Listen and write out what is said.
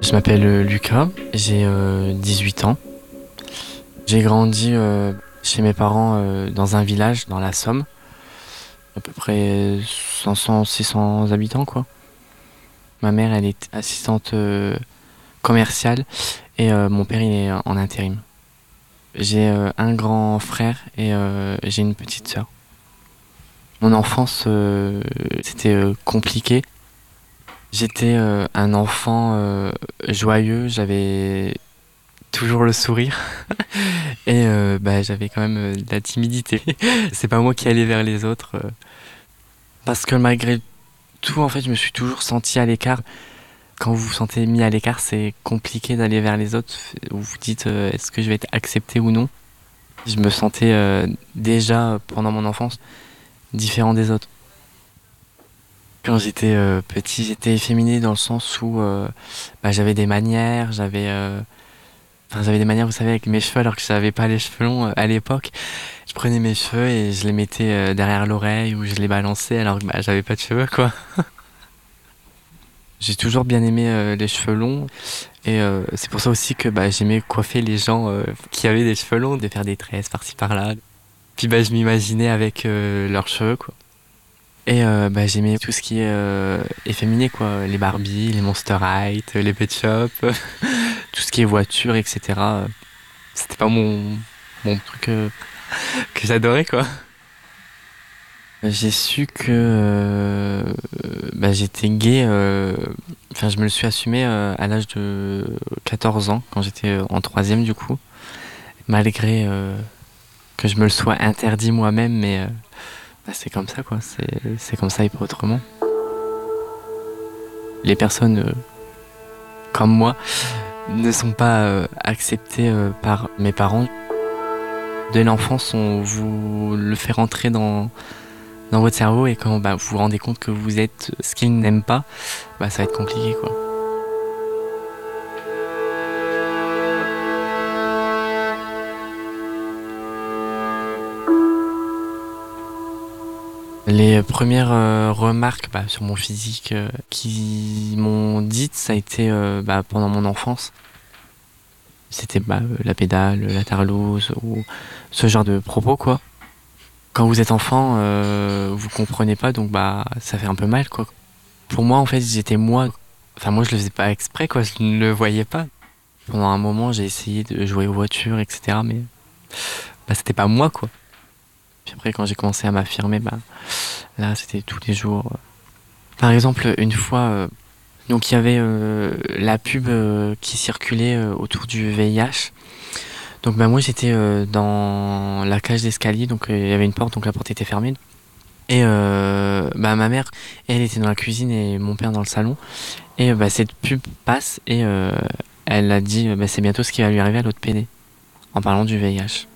Je m'appelle Lucas, j'ai 18 ans. J'ai grandi chez mes parents dans un village dans la Somme, à peu près 500-600 habitants quoi. Ma mère elle est assistante commerciale et mon père il est en intérim. J'ai un grand frère et j'ai une petite sœur. Mon enfance c'était compliqué. J'étais un enfant joyeux, j'avais toujours le sourire. Et j'avais quand même de la timidité. C'est pas moi qui allais vers les autres. Parce que malgré tout, en fait, je me suis toujours senti à l'écart. Quand vous vous sentez mis à l'écart, c'est compliqué d'aller vers les autres. Vous vous dites, est-ce que je vais être accepté ou non? Je me sentais déjà, pendant mon enfance, différent des autres. Quand j'étais petit, j'étais efféminé dans le sens où j'avais des manières, j'avais des manières, vous savez, avec mes cheveux, alors que je n'avais pas les cheveux longs à l'époque. Je prenais mes cheveux et je les mettais derrière l'oreille ou je les balançais alors que j'avais pas de cheveux, quoi. J'ai toujours bien aimé les cheveux longs et c'est pour ça aussi que j'aimais coiffer les gens qui avaient des cheveux longs, de faire des tresses par-ci par-là. Puis je m'imaginais avec leurs cheveux, quoi. Et j'aimais tout ce qui est efféminé, quoi. Les Barbie, les Monster High, les Pet Shop, tout ce qui est voiture, etc. C'était pas mon truc que j'adorais, quoi. J'ai su que j'étais gay. Enfin, je me le suis assumé à l'âge de 14 ans, quand j'étais en troisième, du coup. Malgré que je me le sois interdit moi-même, mais c'est comme ça, quoi. C'est comme ça et pas autrement. Les personnes comme moi ne sont pas acceptées par mes parents. Dès l'enfance, on vous le fait rentrer dans votre cerveau et quand vous vous rendez compte que vous êtes ce qu'ils n'aiment pas, ça va être compliqué, quoi. Les premières remarques sur mon physique qui m'ont dites, ça a été pendant mon enfance. C'était la pédale, la tarlouse ou ce genre de propos, quoi. Quand vous êtes enfant, vous comprenez pas, donc ça fait un peu mal, quoi. Pour moi, en fait, j'étais moi. Enfin, moi, je le faisais pas exprès, quoi. Je ne le voyais pas. Pendant un moment, j'ai essayé de jouer aux voitures, etc. Mais c'était pas moi, quoi. Puis après, quand j'ai commencé à m'affirmer, là, c'était tous les jours. Par exemple, une fois, donc il y avait la pub qui circulait autour du VIH. Donc moi, j'étais dans la cage d'escalier, donc il y avait une porte, donc la porte était fermée. Et ma mère, elle était dans la cuisine et mon père dans le salon. Et cette pub passe et elle a dit c'est bientôt ce qui va lui arriver à l'autre PD en parlant du VIH.